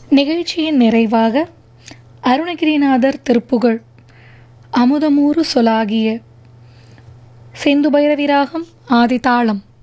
நிகழ்ச்சியின் நிறைவாக அருணகிரிநாதர் திருப்புகழ் அமுதமூறு சொலாகிய சிந்து பைரவி ராகம் ஆதிதாளம்.